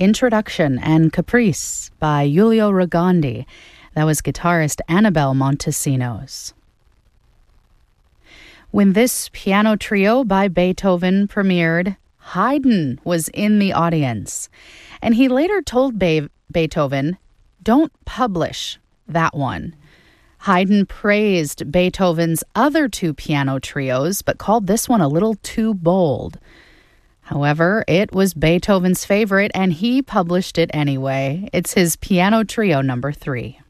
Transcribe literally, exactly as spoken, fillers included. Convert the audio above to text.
Introduction and Caprice by Giulio Rogondi. That was guitarist Annabelle Montesinos. When this piano trio by Beethoven premiered, Haydn was in the audience. And he later told Be- Beethoven, "Don't publish that one." Haydn praised Beethoven's other two piano trios, but called this one a little too bold. However, it was Beethoven's favorite, and he published it anyway. It's his piano trio number three.